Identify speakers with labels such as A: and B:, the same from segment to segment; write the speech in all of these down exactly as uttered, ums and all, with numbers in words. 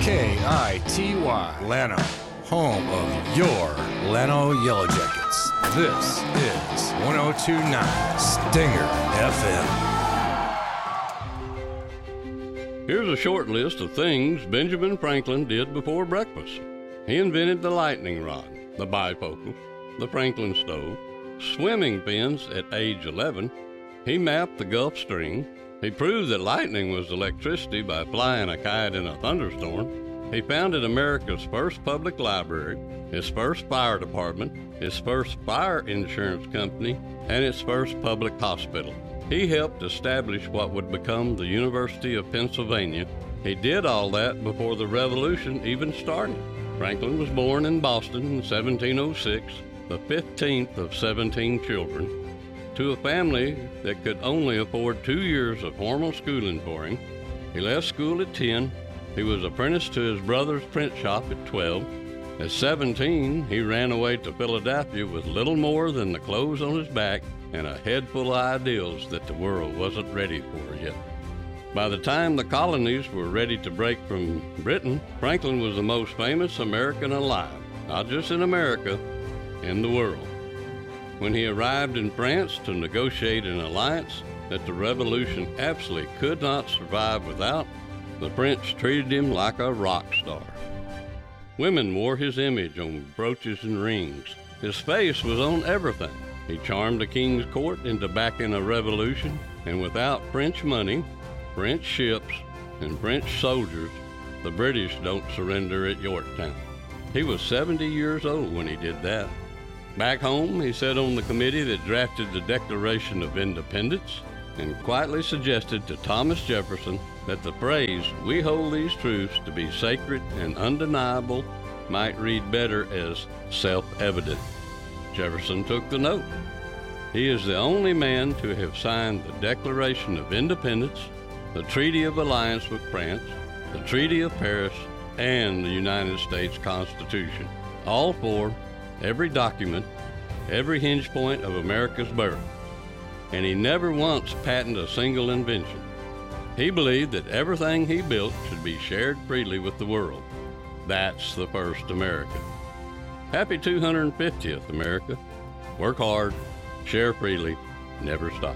A: K I T Y, Llano, home of your Llano Yellow Jackets. This is one oh two point nine Stinger F M.
B: Here's a short list of things Benjamin Franklin did before breakfast. He invented the lightning rod, the bifocal, the Franklin stove, swimming fins at age eleven. He mapped the Gulf Stream. He proved that lightning was electricity by flying a kite in a thunderstorm. He founded America's first public library, his first fire department, his first fire insurance company, and its first public hospital. He helped establish what would become the University of Pennsylvania. He did all that before the Revolution even started. Franklin was born in Boston in seventeen oh six, the fifteenth of seventeen children, to a family that could only afford two years of formal schooling for him. He left school at ten. He was apprenticed to his brother's print shop at twelve. At seventeen, he ran away to Philadelphia with little more than the clothes on his back and a head full of ideals that the world wasn't ready for yet. By the time the colonies were ready to break from Britain, Franklin was the most famous American alive, not just in America, in the world. When he arrived in France to negotiate an alliance that the Revolution absolutely could not survive without, the French treated him like a rock star. Women wore his image on brooches and rings. His face was on everything. He charmed the king's court into backing a revolution, and without French money, French ships, and French soldiers, the British don't surrender at Yorktown. He was seventy years old when he did that. Back home, he sat on the committee that drafted the Declaration of Independence and quietly suggested to Thomas Jefferson that the phrase, "We hold these truths to be sacred and undeniable," might read better as self-evident. Jefferson took the note. He is the only man to have signed the Declaration of Independence, the Treaty of Alliance with France, the Treaty of Paris, and the United States Constitution. All four, every document, every hinge point of America's birth. And he never once patented a single invention. He believed that everything he built should be shared freely with the world. That's the first America. Happy two hundred fiftieth, America. Work hard, share freely, never stop.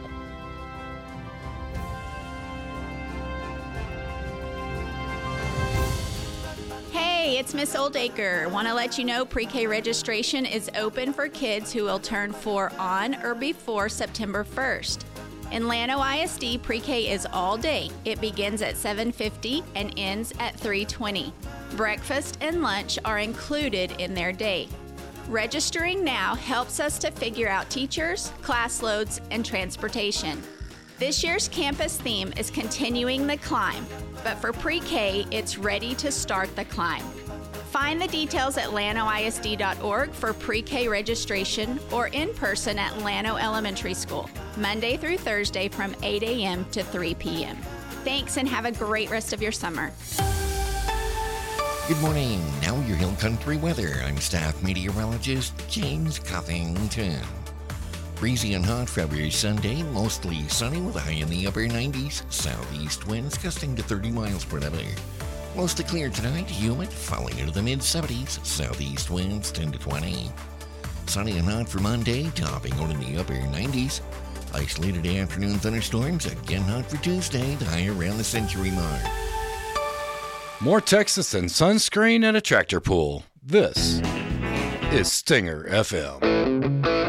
C: Hey, it's Miss Oldacre. Want to let you know pre-K registration is open for kids who will turn four on or before September first. In Llano I S D, pre-K is all day. It begins at seven fifty and ends at three twenty. Breakfast and lunch are included in their day. Registering now helps us to figure out teachers, class loads, and transportation. This year's campus theme is Continuing the Climb, but for pre-K, it's Ready to Start the Climb. Find the details at llano I S D dot org for pre-K registration or in person at Llano Elementary School, Monday through Thursday from eight a.m. to three p.m. Thanks and have a great rest of your summer.
D: Good morning. Now your Hill Country weather. I'm staff meteorologist James Covington. Breezy and hot for every Sunday, mostly sunny with a high in the upper nineties. Southeast winds gusting to thirty miles per hour. Mostly clear tonight, humid, falling into the mid-seventies. Southeast winds ten to twenty. Sunny and hot for Monday, topping out in the upper nineties. Isolated afternoon thunderstorms, again hot for Tuesday, the high around the century mark.
A: More Texas than sunscreen and a tractor pull. This is Stinger F M.